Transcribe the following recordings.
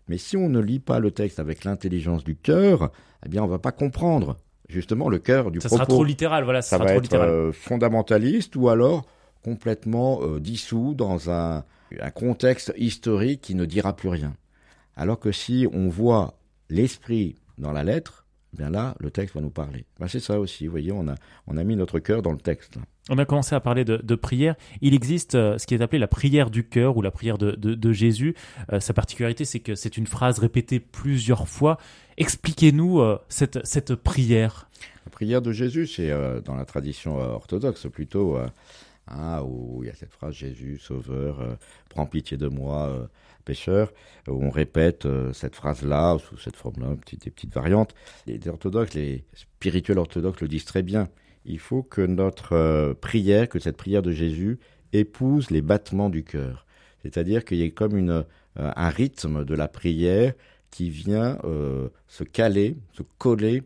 Mais si on ne lit pas le texte avec l'intelligence du cœur, eh bien, on va pas comprendre justement le cœur du Ça propos. sera trop littéral, voilà, ça Ça sera va trop être littéral. fondamentaliste ou alors complètement dissous dans un contexte historique qui ne dira plus rien. Alors que si on voit l'esprit dans la lettre, eh bien là, le texte va nous parler. Ben, c'est ça aussi, vous voyez, on a mis notre cœur dans le texte. On a commencé à parler de prière. Il existe ce qui est appelé la prière du cœur ou la prière de Jésus. Sa particularité, c'est que c'est une phrase répétée plusieurs fois. Expliquez-nous cette prière. La prière de Jésus, c'est dans la tradition orthodoxe plutôt, où il y a cette phrase « Jésus, Sauveur, prends pitié de moi, pécheur », où on répète cette phrase-là, sous cette forme-là, des petites variantes. Les orthodoxes, les spirituels orthodoxes le disent très bien. Il faut que notre prière, que cette prière de Jésus épouse les battements du cœur. C'est-à-dire qu'il y ait comme un rythme de la prière qui vient se caler, se coller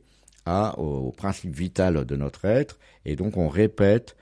au principe vital de notre être. Et donc on répète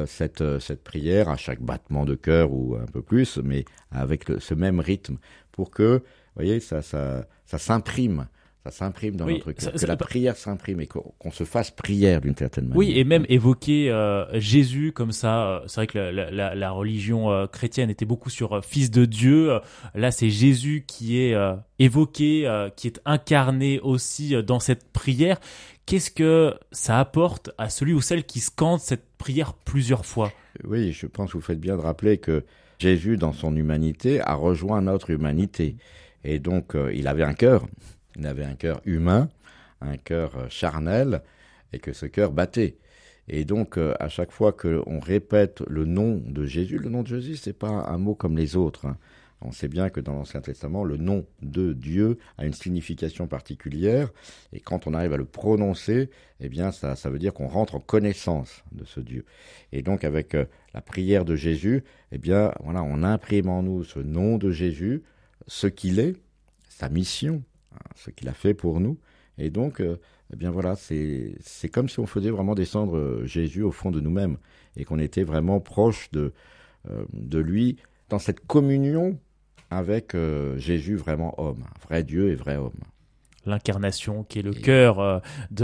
cette prière à chaque battement de cœur ou un peu plus, mais avec ce même rythme pour que, vous voyez, ça s'imprime. Ça s'imprime dans notre cœur, que la prière s'imprime et qu'on se fasse prière d'une certaine manière. Oui, et même évoquer Jésus comme ça. C'est vrai que la religion chrétienne était beaucoup sur Fils de Dieu. Là, c'est Jésus qui est évoqué, qui est incarné aussi dans cette prière. Qu'est-ce que ça apporte à celui ou celle qui scande cette prière plusieurs fois ? Oui, je pense que vous faites bien de rappeler que Jésus, dans son humanité, a rejoint notre humanité. Et donc, il avait un cœur. Il avait un cœur humain, un cœur charnel, et que ce cœur battait. Et donc, à chaque fois qu'on répète le nom de Jésus, le nom de Jésus, c'est pas un mot comme les autres. On sait bien que dans l'Ancien Testament, le nom de Dieu a une signification particulière, et quand on arrive à le prononcer, eh bien, ça veut dire qu'on rentre en connaissance de ce Dieu. Et donc, avec la prière de Jésus, eh bien, voilà, on imprime en nous ce nom de Jésus, ce qu'il est, sa mission, ce qu'il a fait pour nous. Et donc, eh bien voilà, c'est comme si on faisait vraiment descendre Jésus au fond de nous-mêmes et qu'on était vraiment proche de lui dans cette communion avec Jésus vraiment homme, vrai Dieu et vrai homme. L'incarnation qui est le cœur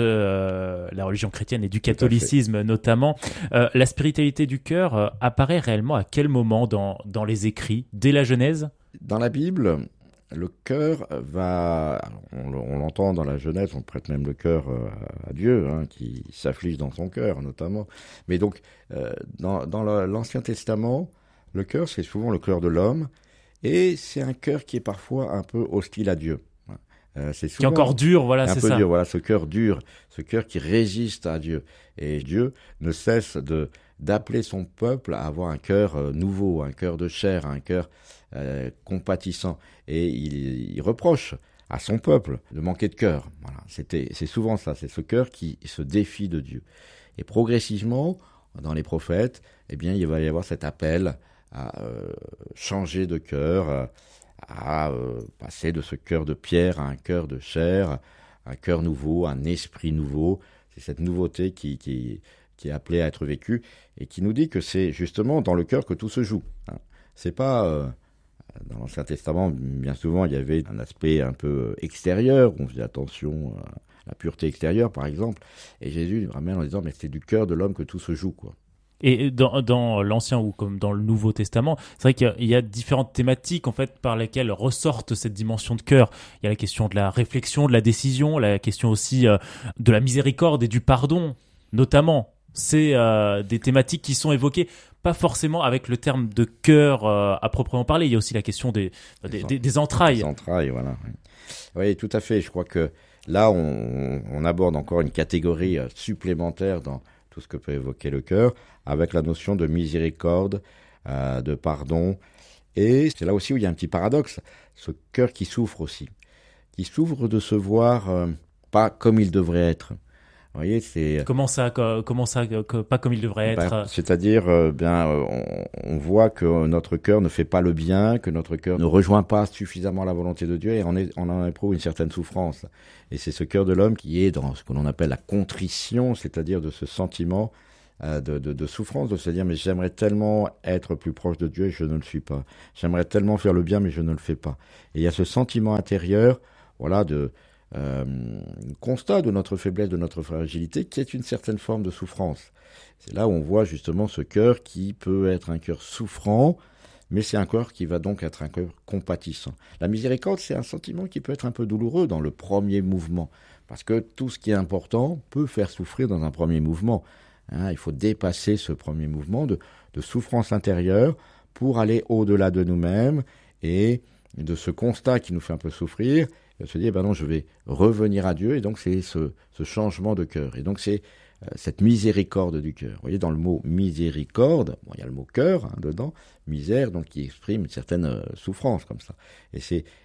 de la religion chrétienne et du catholicisme notamment. La spiritualité du cœur apparaît réellement à quel moment dans les écrits ? Dès la Genèse ? Dans la Bible, le cœur va, on l'entend dans la Genèse, on prête même le cœur à Dieu, qui s'afflige dans son cœur notamment. Mais donc, dans l'Ancien Testament, le cœur, c'est souvent le cœur de l'homme, et c'est un cœur qui est parfois un peu hostile à Dieu. C'est souvent, qui est encore dur, voilà, c'est ça. Un peu dur, voilà, ce cœur dur, ce cœur qui résiste à Dieu. Et Dieu ne cesse d'appeler son peuple à avoir un cœur nouveau, un cœur de chair, un cœur compatissant. Et il reproche à son peuple de manquer de cœur. Voilà, c'est souvent ça, c'est ce cœur qui se défie de Dieu. Et progressivement, dans les prophètes, eh bien, il va y avoir cet appel à changer de cœur, à passer de ce cœur de pierre à un cœur de chair, un cœur nouveau, un esprit nouveau. C'est cette nouveauté qui est appelée à être vécue et qui nous dit que c'est justement dans le cœur que tout se joue. C'est pas dans l'Ancien Testament, bien souvent, il y avait un aspect un peu extérieur, on faisait attention à la pureté extérieure, par exemple. Et Jésus nous ramène en disant, mais c'est du cœur de l'homme que tout se joue, quoi. Et dans l'Ancien ou comme dans le Nouveau Testament, c'est vrai qu'il y a différentes thématiques en fait par lesquelles ressortent cette dimension de cœur. Il y a la question de la réflexion, de la décision, la question aussi de la miséricorde et du pardon, notamment. C'est des thématiques qui sont évoquées, pas forcément avec le terme de cœur à proprement parler. Il y a aussi la question des entrailles. Des entrailles, voilà. Oui, tout à fait. Je crois que là, on aborde encore une catégorie supplémentaire dans tout ce que peut évoquer le cœur, avec la notion de miséricorde, de pardon. Et c'est là aussi où il y a un petit paradoxe, ce cœur qui souffre aussi, qui souffre de se voir pas comme il devrait être. Vous voyez, c'est comment ça, pas comme il devrait être. C'est-à-dire, on voit que notre cœur ne fait pas le bien, que notre cœur ne rejoint pas suffisamment la volonté de Dieu, et on en éprouve une certaine souffrance. Et c'est ce cœur de l'homme qui est dans ce que l'on appelle la contrition, c'est-à-dire de ce sentiment de souffrance, de se dire mais j'aimerais tellement être plus proche de Dieu et je ne le suis pas. J'aimerais tellement faire le bien mais je ne le fais pas. Et il y a ce sentiment intérieur, voilà, de constat de notre faiblesse, de notre fragilité, qui est une certaine forme de souffrance. C'est là où on voit justement ce cœur qui peut être un cœur souffrant, mais c'est un cœur qui va donc être un cœur compatissant. La miséricorde, c'est un sentiment qui peut être un peu douloureux dans le premier mouvement, parce que tout ce qui est important peut faire souffrir dans un premier mouvement. Il faut dépasser ce premier mouvement de souffrance intérieure pour aller au-delà de nous-mêmes et de ce constat qui nous fait un peu souffrir, et se dire, non, je vais revenir à Dieu, et donc c'est ce changement de cœur. Et donc c'est cette miséricorde du cœur. Vous voyez, dans le mot miséricorde, il y a le mot cœur dedans, misère, donc qui exprime une certaine souffrance comme ça. Et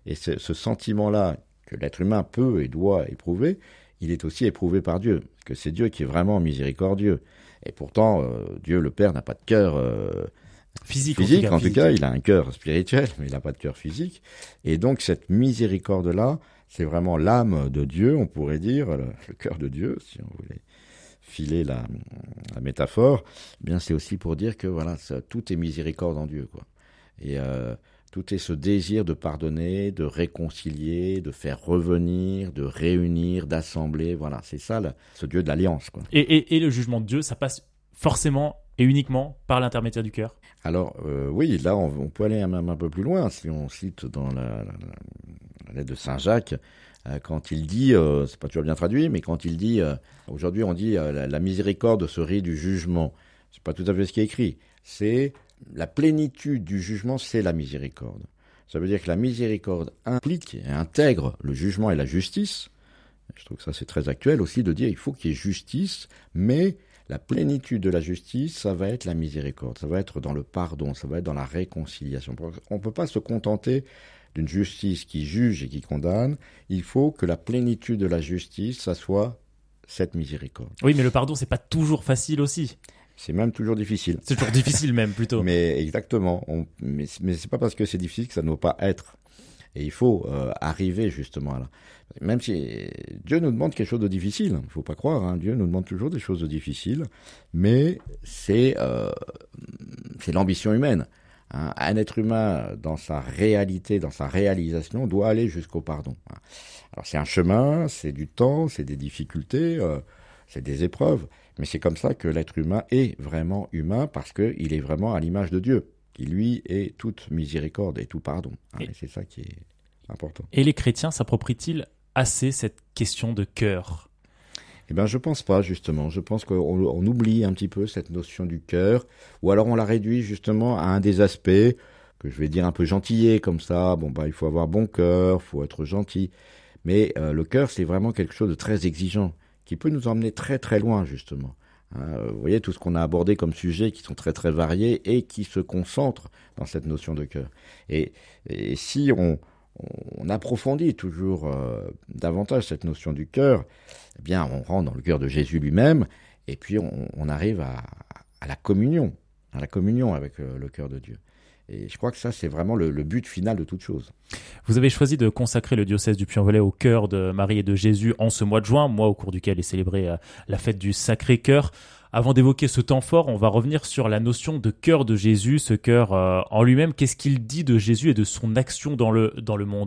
ce sentiment-là que l'être humain peut et doit éprouver, il est aussi éprouvé par Dieu, parce que c'est Dieu qui est vraiment miséricordieux. Et pourtant, Dieu le Père n'a pas de cœur physique, en tout cas, il a un cœur spirituel, mais il n'a pas de cœur physique. Et donc cette miséricorde-là, c'est vraiment l'âme de Dieu, on pourrait dire, le cœur de Dieu, si on voulait filer la métaphore. Eh bien, c'est aussi pour dire que voilà, tout est miséricorde en Dieu, quoi. Et tout est ce désir de pardonner, de réconcilier, de faire revenir, de réunir, d'assembler. Voilà, c'est ça, ce Dieu de l'alliance, quoi. Et le jugement de Dieu, ça passe forcément et uniquement par l'intermédiaire du cœur. Alors, oui, là, on peut aller même un peu plus loin. Si on cite dans la lettre de Saint Jacques, quand il dit, c'est pas toujours bien traduit, mais quand il dit, aujourd'hui on dit la miséricorde se rit du jugement. C'est pas tout à fait ce qui est écrit. C'est la plénitude du jugement, c'est la miséricorde. Ça veut dire que la miséricorde implique et intègre le jugement et la justice. Je trouve que ça c'est très actuel aussi de dire il faut qu'il y ait justice, mais la plénitude de la justice, ça va être la miséricorde, ça va être dans le pardon, ça va être dans la réconciliation. On ne peut pas se contenter d'une justice qui juge et qui condamne. Il faut que la plénitude de la justice, ça soit cette miséricorde. Oui, mais le pardon, c'est pas toujours facile aussi. C'est même toujours difficile. C'est toujours difficile même, plutôt. Mais exactement. Mais c'est pas parce que c'est difficile que ça ne doit pas être. Et il faut arriver justement à là. Même si Dieu nous demande quelque chose de difficile, il ne faut pas croire, Dieu nous demande toujours des choses de difficiles, mais c'est l'ambition humaine. Un être humain, dans sa réalité, dans sa réalisation, doit aller jusqu'au pardon. Alors c'est un chemin, c'est du temps, c'est des difficultés, c'est des épreuves, mais c'est comme ça que l'être humain est vraiment humain, parce qu'il est vraiment à l'image de Dieu, qui lui est toute miséricorde et tout pardon. Et c'est ça qui est important. Et les chrétiens s'approprient-ils assez cette question de cœur ? Eh bien, je pense pas, justement. Je pense qu'on oublie un petit peu cette notion du cœur, ou alors on la réduit justement à un des aspects que je vais dire un peu gentillé, comme ça. Il faut avoir bon cœur, il faut être gentil. Mais le cœur, c'est vraiment quelque chose de très exigeant, qui peut nous emmener très très loin, justement. Vous voyez, tout ce qu'on a abordé comme sujets qui sont très très variés et qui se concentrent dans cette notion de cœur. Et si on approfondit toujours davantage cette notion du cœur, eh bien, on rentre dans le cœur de Jésus lui-même, et puis on arrive à la communion avec le cœur de Dieu. Et je crois que ça, c'est vraiment le but final de toute chose. Vous avez choisi de consacrer le diocèse du Puy-en-Velay au cœur de Marie et de Jésus en ce mois de juin, mois au cours duquel est célébrée la fête du Sacré-Cœur. Avant d'évoquer ce temps fort, on va revenir sur la notion de cœur de Jésus, ce cœur en lui-même. Qu'est-ce qu'il dit de Jésus et de son action dans le monde ?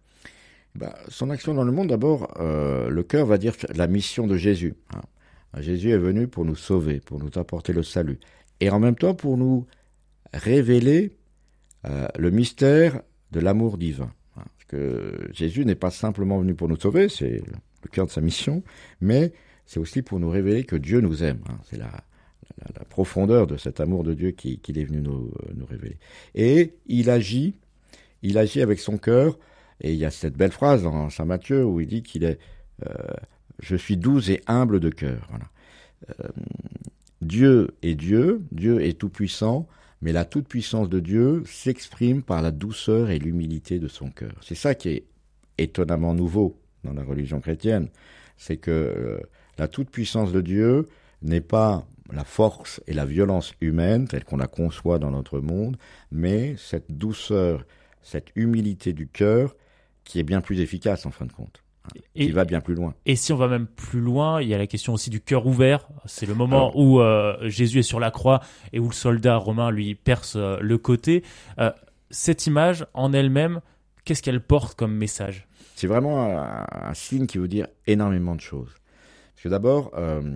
Son action dans le monde, d'abord, le cœur va dire la mission de Jésus. Jésus est venu pour nous sauver, pour nous apporter le salut. Et en même temps, pour nous révéler le mystère de l'amour divin. Parce que Jésus n'est pas simplement venu pour nous sauver, c'est le cœur de sa mission, mais c'est aussi pour nous révéler que Dieu nous aime. C'est la profondeur de cet amour de Dieu qu'il est venu nous révéler. Et il agit avec son cœur, et il y a cette belle phrase dans Saint Matthieu où il dit qu'il est « Je suis doux et humble de cœur ». Voilà. Dieu est tout-puissant, mais la toute-puissance de Dieu s'exprime par la douceur et l'humilité de son cœur. C'est ça qui est étonnamment nouveau dans la religion chrétienne, c'est que la toute-puissance de Dieu n'est pas la force et la violence humaine telle qu'on la conçoit dans notre monde, mais cette douceur, cette humilité du cœur qui est bien plus efficace en fin de compte. qui va bien plus loin. Et si on va même plus loin, il y a la question aussi du cœur ouvert. C'est le moment où Jésus est sur la croix et où le soldat romain lui perce le côté. Cette image en elle-même, qu'est-ce qu'elle porte comme message ? C'est vraiment un signe qui veut dire énormément de choses. Parce que d'abord,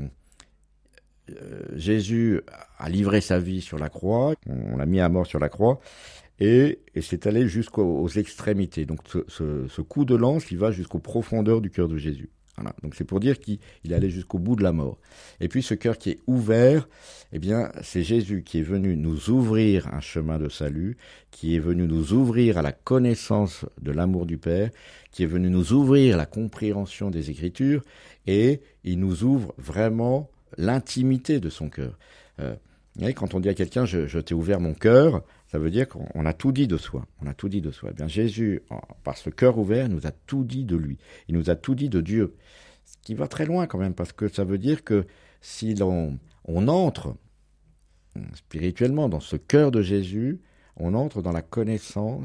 Jésus a livré sa vie sur la croix, on l'a mis à mort sur la croix, et c'est allé jusqu'aux extrémités. Donc ce coup de lance, il va jusqu'aux profondeurs du cœur de Jésus. Voilà. Donc c'est pour dire qu'il est allé jusqu'au bout de la mort. Et puis ce cœur qui est ouvert, eh bien c'est Jésus qui est venu nous ouvrir un chemin de salut, qui est venu nous ouvrir à la connaissance de l'amour du Père, qui est venu nous ouvrir la compréhension des Écritures, et il nous ouvre vraiment l'intimité de son cœur. Vous voyez, quand on dit à quelqu'un je t'ai ouvert mon cœur, ça veut dire qu'on a tout dit de soi. On a tout dit de soi. Eh bien, Jésus, par ce cœur ouvert, nous a tout dit de lui. Il nous a tout dit de Dieu. Ce qui va très loin quand même, parce que ça veut dire que si on entre spirituellement dans ce cœur de Jésus, on entre dans la connaissance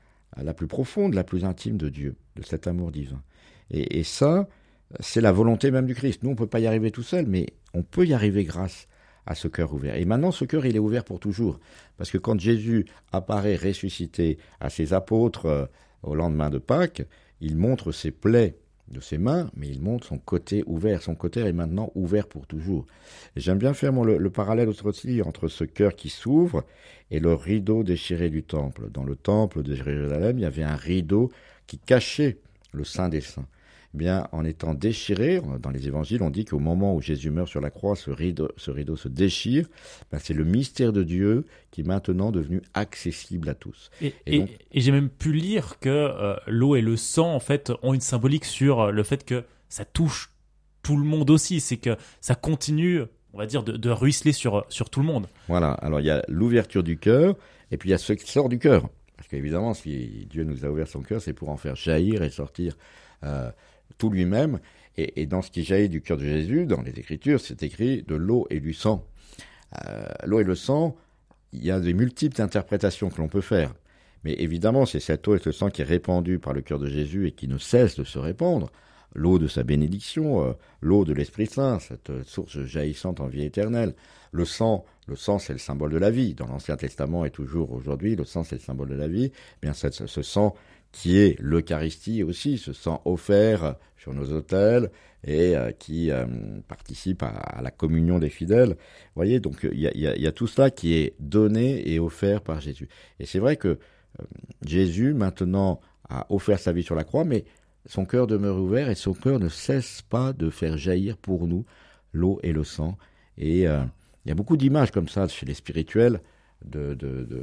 la plus profonde, la plus intime de Dieu, de cet amour divin. Et ça, c'est la volonté même du Christ. Nous, on ne peut pas y arriver tout seul, mais on peut y arriver grâce à ce cœur ouvert. Et maintenant, ce cœur, il est ouvert pour toujours. Parce que quand Jésus apparaît ressuscité à ses apôtres au lendemain de Pâques, il montre ses plaies de ses mains, mais il montre son côté ouvert. Son côté est maintenant ouvert pour toujours. Et j'aime bien faire le parallèle aussi entre ce cœur qui s'ouvre et le rideau déchiré du temple. Dans le temple de Jérusalem, il y avait un rideau qui cachait le Saint des Saints. Eh bien, en étant déchiré, dans les évangiles, on dit qu'au moment où Jésus meurt sur la croix, ce rideau se déchire. Ben, c'est le mystère de Dieu qui est maintenant devenu accessible à tous. Et j'ai même pu lire que l'eau et le sang, en fait, ont une symbolique sur le fait que ça touche tout le monde aussi. C'est que ça continue, on va dire, de ruisseler sur tout le monde. Voilà. Alors, il y a l'ouverture du cœur, et puis il y a ce qui sort du cœur. Parce qu'évidemment, si Dieu nous a ouvert son cœur, c'est pour en faire jaillir et sortir tout lui-même. Et dans ce qui jaillit du cœur de Jésus, dans les Écritures, c'est écrit de l'eau et du sang. L'eau et le sang, il y a des multiples interprétations que l'on peut faire. Mais évidemment, c'est cette eau et ce sang qui est répandue par le cœur de Jésus et qui ne cesse de se répandre. L'eau de sa bénédiction, l'eau de l'Esprit Saint, cette source jaillissante en vie éternelle. Le sang, c'est le symbole de la vie. Dans l'Ancien Testament et toujours aujourd'hui, le sang, c'est le symbole de la vie. Eh bien, ce sang qui est l'Eucharistie aussi, ce sang offert sur nos autels et qui participe à la communion des fidèles. Vous voyez, donc il y a tout cela qui est donné et offert par Jésus. Et c'est vrai que Jésus, maintenant, a offert sa vie sur la croix, mais son cœur demeure ouvert et son cœur ne cesse pas de faire jaillir pour nous l'eau et le sang. Et il y a beaucoup d'images comme ça chez les spirituels de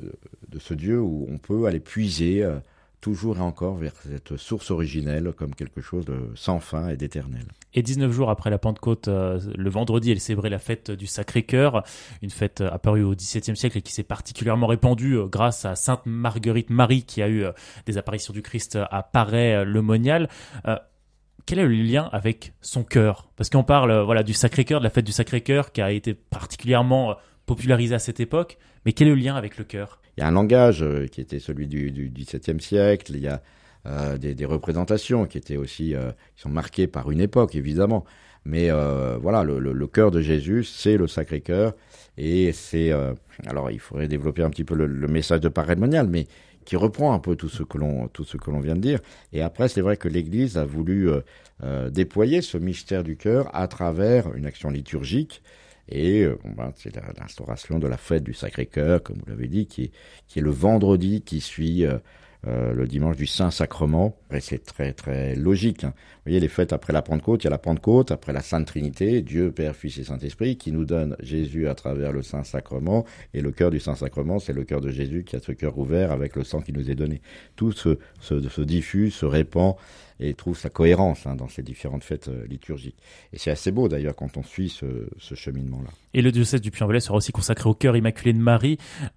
ce Dieu où on peut aller puiser toujours et encore vers cette source originelle comme quelque chose de sans fin et d'éternel. Et 19 jours après la Pentecôte, le vendredi, elle célébrait la fête du Sacré-Cœur, une fête apparue au XVIIe siècle et qui s'est particulièrement répandue grâce à Sainte Marguerite Marie qui a eu des apparitions du Christ à Paray-le-Monial. Quel est le lien avec son cœur ? Parce qu'on parle du Sacré-Cœur, de la fête du Sacré-Cœur qui a été particulièrement popularisée à cette époque, mais quel est le lien avec le cœur ? Il y a un langage qui était celui du XVIIe siècle, il y a des représentations qui étaient aussi qui sont marquées par une époque, évidemment. Mais voilà, le cœur de Jésus, c'est le Sacré-Cœur. Et c'est... alors, il faudrait développer un petit peu le message de Paray-le-Monial, mais qui reprend un peu tout ce que l'on vient de dire. Et après, c'est vrai que l'Église a voulu déployer ce mystère du cœur à travers une action liturgique. Et c'est l'instauration de la fête du Sacré-Cœur, comme vous l'avez dit, qui est le vendredi qui suit le dimanche du Saint-Sacrement. Et c'est très très logique. Vous voyez, les fêtes après la Pentecôte, il y a la Pentecôte, après la Sainte Trinité, Dieu, Père, Fils et Saint-Esprit, qui nous donne Jésus à travers le Saint-Sacrement. Et le cœur du Saint-Sacrement, c'est le cœur de Jésus qui a ce cœur ouvert avec le sang qui nous est donné. Tout se diffuse, se répand et trouve sa cohérence dans ces différentes fêtes liturgiques. Et c'est assez beau d'ailleurs quand on suit ce cheminement-là. Et le diocèse du Puy-en-Velay sera aussi consacré au cœur immaculé de Marie.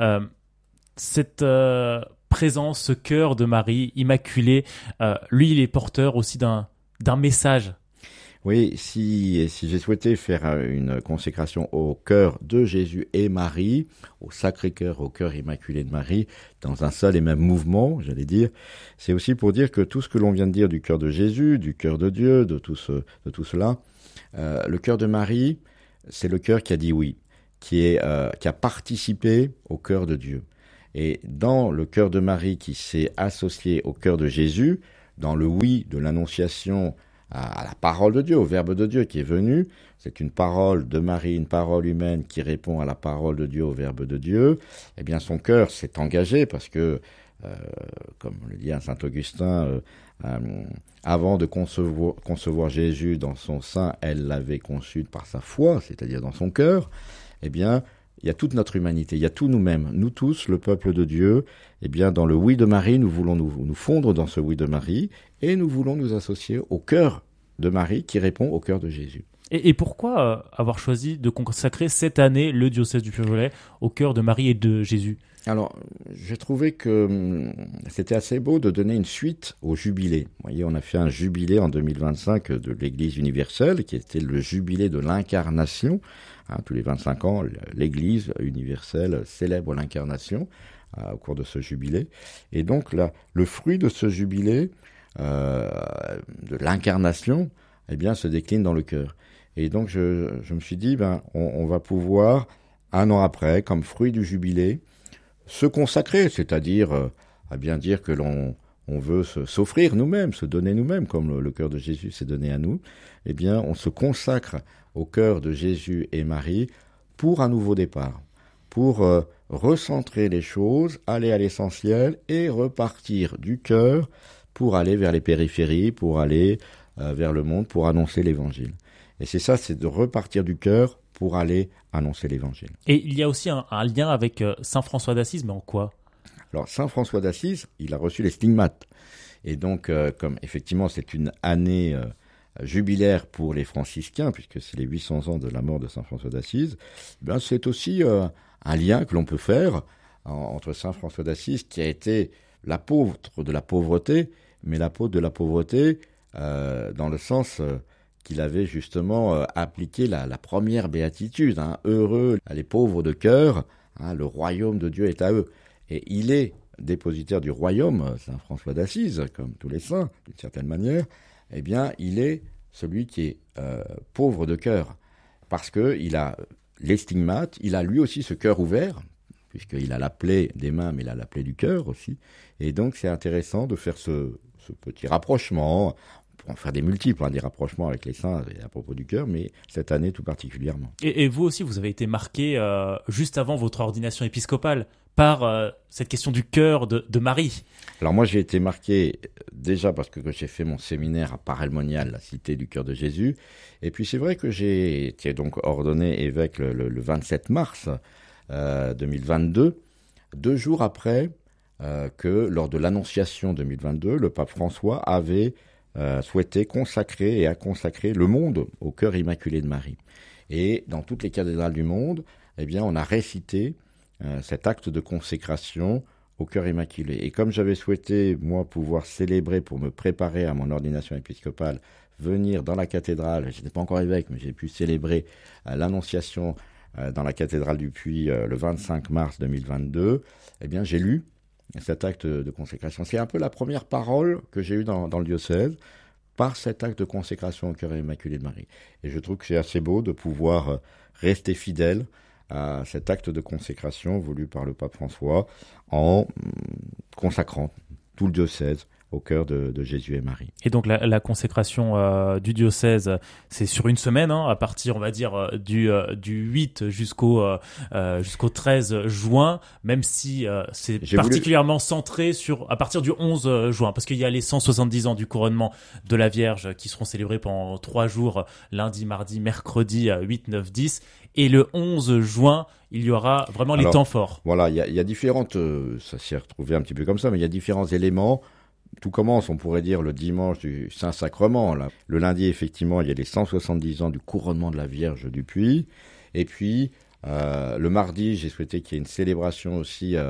Cette présence, ce cœur de Marie immaculée, lui, il est porteur aussi d'un message. Oui, si j'ai souhaité faire une consécration au cœur de Jésus et Marie, au Sacré-Cœur, au cœur immaculé de Marie, dans un seul et même mouvement, j'allais dire, c'est aussi pour dire que tout ce que l'on vient de dire du cœur de Jésus, du cœur de Dieu, de tout cela, le cœur de Marie, c'est le cœur qui a dit oui, qui a participé au cœur de Dieu. Et dans le cœur de Marie qui s'est associé au cœur de Jésus, dans le oui de l'Annonciation à la parole de Dieu, au Verbe de Dieu qui est venu, c'est une parole de Marie, une parole humaine qui répond à la parole de Dieu, au Verbe de Dieu, eh bien son cœur s'est engagé parce que, comme le dit saint Augustin, avant de concevoir Jésus dans son sein, elle l'avait conçu par sa foi, c'est-à-dire dans son cœur, eh bien, il y a toute notre humanité, il y a tous nous-mêmes, nous tous, le peuple de Dieu. Eh bien, dans le oui de Marie, nous voulons nous fondre dans ce oui de Marie et nous voulons nous associer au cœur de Marie qui répond au cœur de Jésus. Et pourquoi avoir choisi de consacrer cette année le diocèse du Puy-en-Velay au cœur de Marie et de Jésus ? Alors, j'ai trouvé que c'était assez beau de donner une suite au jubilé. Vous voyez, on a fait un jubilé en 2025 de l'Église universelle, qui était le jubilé de l'incarnation. Tous les 25 ans, l'Église universelle célèbre l'incarnation au cours de ce jubilé. Et donc, là, le fruit de ce jubilé, de l'incarnation, eh bien, se décline dans le cœur. Et donc, je me suis dit, on va pouvoir, un an après, comme fruit du jubilé, se consacrer, c'est-à-dire à bien dire que l'on veut s'offrir nous-mêmes, se donner nous-mêmes, comme le cœur de Jésus s'est donné à nous, eh bien, on se consacre au cœur de Jésus et Marie pour un nouveau départ, pour recentrer les choses, aller à l'essentiel et repartir du cœur pour aller vers les périphéries, pour aller vers le monde, pour annoncer l'Évangile. Et c'est ça, c'est de repartir du cœur pour aller annoncer l'Évangile. Et il y a aussi un lien avec Saint François d'Assise, mais en quoi ? Alors, Saint François d'Assise, il a reçu les stigmates. Et donc, comme effectivement c'est une année jubilaire pour les franciscains, puisque c'est les 800 ans de la mort de Saint François d'Assise, ben c'est aussi un lien que l'on peut faire entre Saint François d'Assise, qui a été l'apôtre de la pauvreté, mais l'apôtre de la pauvreté dans le sens qu'il avait justement appliqué la première béatitude. Heureux les pauvres de cœur, le royaume de Dieu est à eux. Et il est dépositaire du royaume, Saint François d'Assise, comme tous les saints, d'une certaine manière. Eh bien, il est celui qui est pauvre de cœur, parce qu'il a les stigmates, il a lui aussi ce cœur ouvert, puisqu'il a la plaie des mains, mais il a la plaie du cœur aussi. Et donc, c'est intéressant de faire ce petit rapprochement. On peut en faire des multiples, des rapprochements avec les saints à propos du cœur, mais cette année tout particulièrement. Et vous aussi, vous avez été marqué juste avant votre ordination épiscopale par cette question du cœur de Marie. Alors moi, j'ai été marqué déjà parce que j'ai fait mon séminaire à Parelmonial, la cité du cœur de Jésus. Et puis c'est vrai que j'ai été donc ordonné évêque le 27 mars 2022, 2 jours après que lors de l'Annonciation 2022, le pape François avait souhaité consacrer et a consacré le monde au cœur immaculé de Marie. Et dans toutes les cathédrales du monde, eh bien, on a récité cet acte de consécration au cœur immaculé. Et comme j'avais souhaité, moi, pouvoir célébrer pour me préparer à mon ordination épiscopale, venir dans la cathédrale, je n'étais pas encore évêque, mais j'ai pu célébrer l'Annonciation dans la cathédrale du Puy le 25 mars 2022, eh bien, j'ai lu cet acte de consécration. C'est un peu la première parole que j'ai eue dans le diocèse par cet acte de consécration au cœur immaculé de Marie. Et je trouve que c'est assez beau de pouvoir rester fidèle à cet acte de consécration voulu par le pape François en consacrant tout le diocèse au cœur de Jésus et Marie. Et donc la consécration du diocèse, c'est sur une semaine, à partir, on va dire, du 8 jusqu'au 13 juin, même si c'est particulièrement centré à partir du 11 juin, parce qu'il y a les 170 ans du couronnement de la Vierge qui seront célébrés pendant 3 jours, lundi, mardi, mercredi, 8, 9, 10, et le 11 juin, il y aura vraiment les temps forts. Voilà, il y a différentes, ça s'est retrouvé un petit peu comme ça, mais il y a différents éléments. Tout commence, on pourrait dire, le dimanche du Saint-Sacrement. Là. Le lundi, effectivement, il y a les 170 ans du couronnement de la Vierge du Puy. Et puis, le mardi, j'ai souhaité qu'il y ait une célébration aussi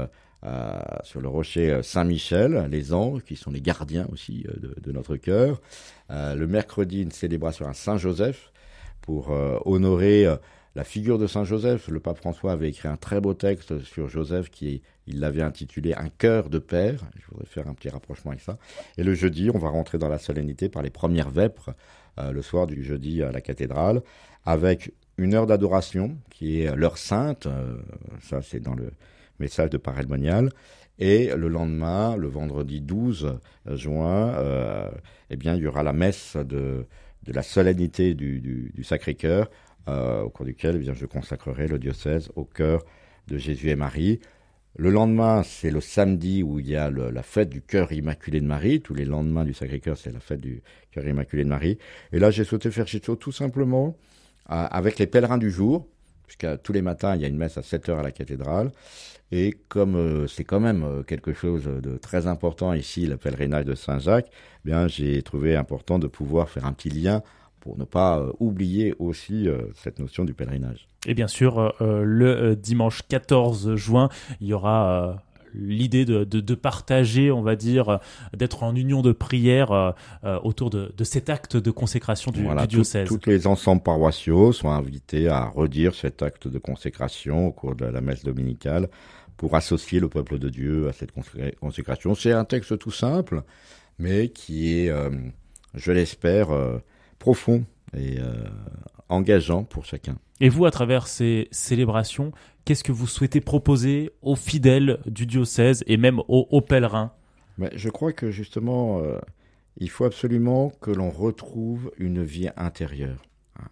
sur le rocher Saint-Michel, les anges, qui sont les gardiens aussi de notre cœur. Le mercredi, une célébration à Saint-Joseph pour honorer la figure de Saint-Joseph. Le pape François avait écrit un très beau texte sur Joseph il l'avait intitulé « Un cœur de père ». Je voudrais faire un petit rapprochement avec ça. Et le jeudi, on va rentrer dans la solennité par les premières vêpres, le soir du jeudi à la cathédrale, avec une heure d'adoration qui est l'heure sainte. Ça, c'est dans le message de Père Helmonial. Et le lendemain, le vendredi 12 juin, il y aura la messe de la solennité du Sacré-Cœur, au cours duquel je consacrerai le diocèse au cœur de Jésus et Marie. Le lendemain, c'est le samedi où il y a la fête du cœur immaculé de Marie. Tous les lendemains du Sacré-Cœur, c'est la fête du cœur immaculé de Marie. Et là, j'ai souhaité faire quelque chose tout simplement avec les pèlerins du jour, puisqu'à tous les matins, il y a une messe à 7h à la cathédrale. Et comme c'est quand même quelque chose de très important ici, le pèlerinage de Saint-Jacques, j'ai trouvé important de pouvoir faire un petit lien pour ne pas oublier aussi cette notion du pèlerinage. Et bien sûr, le dimanche 14 juin, il y aura l'idée de partager, on va dire, d'être en union de prière autour de cet acte de consécration du diocèse. Tous les ensembles paroissiaux sont invités à redire cet acte de consécration au cours de la messe dominicale pour associer le peuple de Dieu à cette consécration. C'est un texte tout simple, mais qui est, je l'espère, profond et engageant pour chacun. Et vous, à travers ces célébrations, qu'est-ce que vous souhaitez proposer aux fidèles du diocèse et même aux pèlerins ? Je crois que justement, il faut absolument que l'on retrouve une vie intérieure,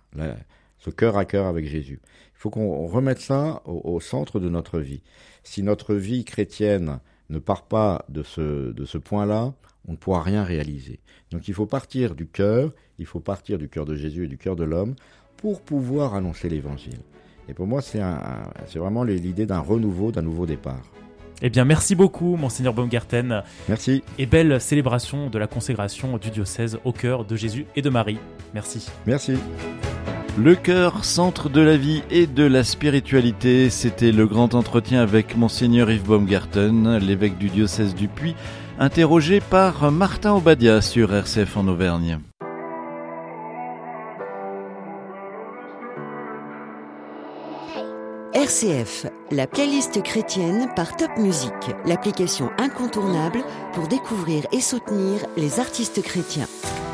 ce cœur à cœur avec Jésus. Il faut qu'on remette ça au centre de notre vie. Si notre vie chrétienne ne part pas de ce point-là, on ne pourra rien réaliser. Donc il faut partir du cœur, il faut partir du cœur de Jésus et du cœur de l'homme pour pouvoir annoncer l'évangile. Et pour moi, c'est vraiment l'idée d'un renouveau, d'un nouveau départ. Eh bien, merci beaucoup, Monseigneur Baumgarten. Merci. Et belle célébration de la consécration du diocèse au cœur de Jésus et de Marie. Merci. Merci. Le cœur, centre de la vie et de la spiritualité, c'était le grand entretien avec Monseigneur Yves Baumgarten, l'évêque du diocèse du Puy, interrogé par Martin Obadia sur RCF en Auvergne. RCF, la playlist chrétienne par Top Music, l'application incontournable pour découvrir et soutenir les artistes chrétiens.